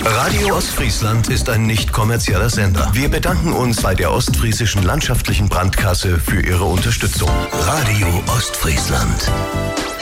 Radio Ostfriesland ist ein nicht kommerzieller Sender. Wir bedanken uns bei der Ostfriesischen Landschaftlichen Brandkasse für ihre Unterstützung. Radio Ostfriesland.